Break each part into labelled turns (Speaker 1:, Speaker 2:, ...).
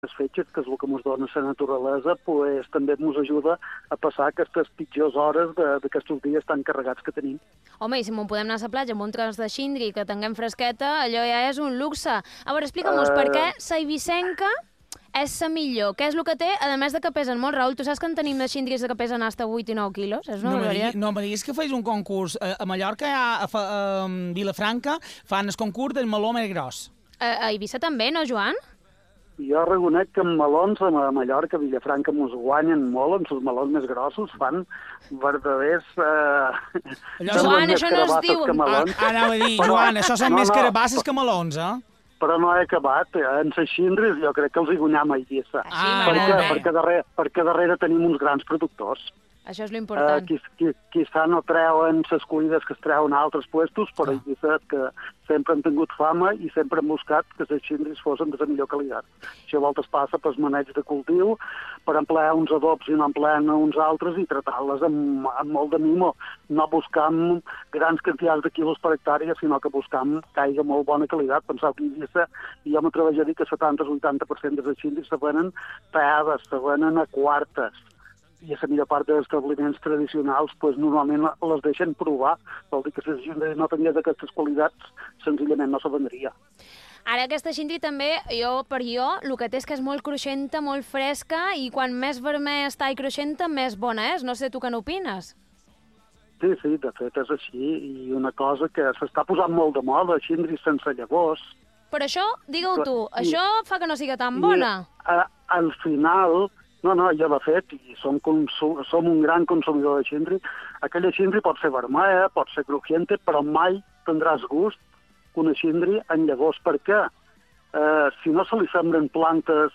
Speaker 1: les fetges, que és el que ens dona la naturalesa, pues, també ens ajuda a passar aquestes pitjors hores d'aquests dies tan carregats que tenim.
Speaker 2: Home, i si m'ho podem anar a la platja amb un tros de xindri que tinguem fresqueta, allò ja és un luxe. A veure, explica'm-nos per què la eivissenca és la millor. Què és el que té, a més de que pesen molt? Raül, tu saps que en tenim de xindris que pesen fins a 8 i 9 quilos? És una barbaritat.
Speaker 3: No me diguis que feis un concurs. A Mallorca, a Vilafranca, fan el concurs del meló més gros.
Speaker 2: A Eivissa també, no, Joan?
Speaker 1: Jo reconec que en melons a Mallorca, a Vilafranca, ens guanyen molt, amb els melons més grossos, fan verdaders...
Speaker 2: Joan, això no es diu...
Speaker 3: Anava a dir, Joan, això són més carabasses que melons, eh?
Speaker 1: Però no he acabat. En les xindris jo crec que els hi guanyam a Eivissa. Perquè darrere tenim uns grans productors.
Speaker 2: Això és l'important.
Speaker 1: Quizà no treuen les cuides que es treuen a altres puestos, però Eivissa que sempre han tingut fama i sempre han buscat que les xindris fossin de la millor qualitat. Això a voltes passa pels maneig de cultiu, per emplear uns adobs i no emplear uns altres i tratar-les amb molt de mimo. No buscam grans quantitats de quilos per hectàrea, sinó que buscam que hi hagi molt bona qualitat. Penseu que Eivissa, jo m'atrevejo a dir que 70-80% de les xindris se venen peades, se venen a quartes. I a la millor part dels establiments tradicionals pues, normalment les deixen provar. Vol dir que si la xindri no tingués aquestes qualitats, senzillament no se vendria.
Speaker 2: Ara aquesta xindri també, el que té és que és molt cruixenta, molt fresca, i quan més vermell està i cruixenta, més bona és. No sé tu què n'opines.
Speaker 1: Sí, de fet és així. I una cosa que s'està posant molt de moda, xindris sense llavors.
Speaker 2: Però això, digue-ho tu, això fa que no sigui tan bona.
Speaker 1: Al final... No, jo de fet, i som un gran consumidor de xindri. Aquella xindri pot ser vermella, pot ser crujiente, però mai tindràs gust una xindri en llavors. Per què? Si no se li sembren plantes,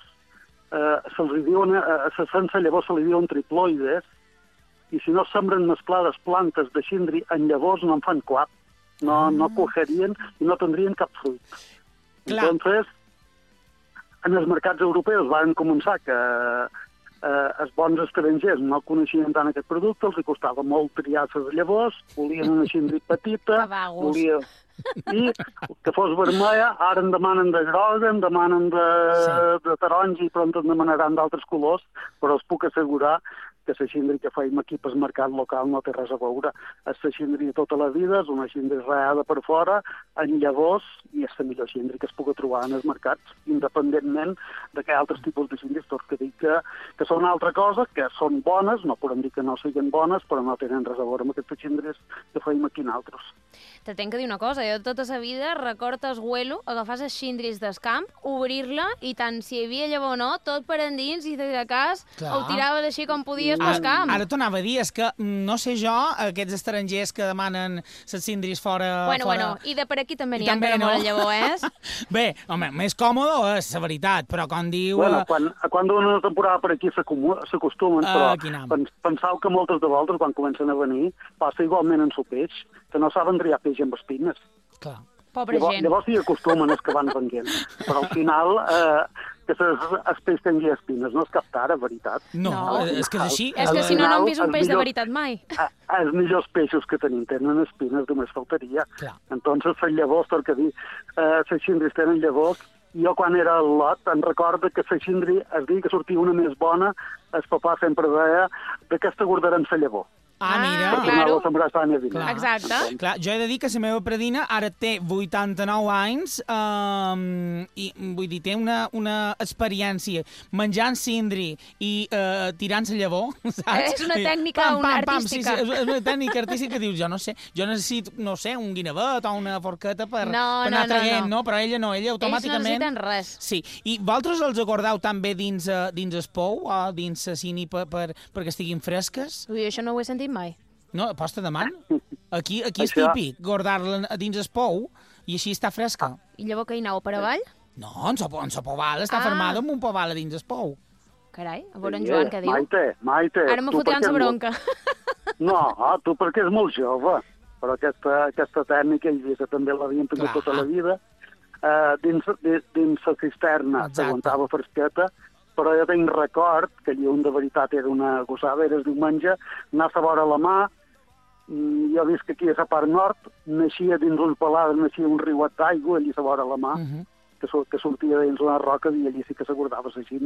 Speaker 1: sense llavors se li diuen triploides, i si no sembren mesclades plantes de xindri en llavors no en fan cap. No cogerien i no tindrien cap fruit. Entonces, en els mercats europeus van començar que els bons estrangers no coneixien tant aquest producte, els costava molt triar les llavors, volien una xindri petita, i que fos vermella, ara en demanen de groga, en demanen de taronja i pront en demanaran d'altres colors, però us puc assegurar que la xindri que feim aquí pel mercat local no té res a veure. És la xindri de tota la vida, és una xindri reada per fora, en llavors, i és la millor xindri que es pugui trobar en els mercats, independentment de que altres tipus de xindris, tot que dic que són altra cosa, que són bones, no podem dir que no siguin bones, però no tenen res a veure amb aquestes xindris que feim aquí nosaltres.
Speaker 2: Te tenc que dir una cosa, jo tota la vida recordo el huelo, agafar les xindris del camp, obrir-la, i tant si hi havia llavor o no, tot per endins, i de cas ho tiraves així com podies pel camp.
Speaker 3: Ara t'ho anava a dir, és que no sé jo, aquests estrangers que demanen les xindris fora...
Speaker 2: Bueno, i de per aquí també n'hi ha per amor al llavor,
Speaker 3: Bé, home, més còmode és la veritat, però quan diu...
Speaker 1: Bueno, quan una temporada per aquí s'acostumen, però penseu que moltes de voltes, quan comencen a venir, passa igualment en el peix, que no saben triar peix amb espines.
Speaker 3: Clar.
Speaker 2: Pobra gent.
Speaker 1: Llavors s'hi acostumen els que van venguent. Però al final, que els peix tingui espines no és cap tara, veritat.
Speaker 3: No, és que és així.
Speaker 2: És que si no hem vist un peix de veritat mai.
Speaker 1: Els millors peixos que tenim tenen espines, només faltaria. Entonces, les llavors, tot que dir, les xindris tenen llavors. Jo, quan era al lot, em recordo que la xindri, es diu que sortia una més bona, el papà sempre deia, d'aquesta guardarem la llavor.
Speaker 3: Mira.
Speaker 2: Claro.
Speaker 3: Exacte. Clar, jo he de dir que la meva predina ara té 89 anys i vull dir, té una experiència menjant cindri i tirant la llavor, saps?
Speaker 2: És una tècnica artística.
Speaker 3: Sí, és una tècnica artística que dius, jo necessito, no sé, un guinevet o una forqueta per anar traient, no? Però ella no, ella automàticament...
Speaker 2: Ells no necessiten res.
Speaker 3: Sí, i vosaltres els acordeu també dins el pou o dins la cini perquè estiguin fresques?
Speaker 2: Ui, això no ho he sentit mai.
Speaker 3: No, posta de man. Aquí és típic guardar-la dins el pou i així està fresca.
Speaker 2: I llavors que hi aneu per avall?
Speaker 3: No, en sa poval està fermada amb un poval a dins el pou.
Speaker 2: Carai, a veure en Joan què diu.
Speaker 1: Maite.
Speaker 2: Ara me fotran la bronca.
Speaker 1: No, tu perquè és molt jove, però aquesta tècnica i també l'havien tingut tota la vida. Dins la cisterna s'aguantava fresqueta, però jo tinc record que un de veritat era una gossada, era el diumenge, anar a vora la mà, jo he vist que aquí a la part nord naixia dins un palada, naixia un riuet d'aigua allà a vora la mà, que que sortia dins una roca i allí sí que s'aguardava la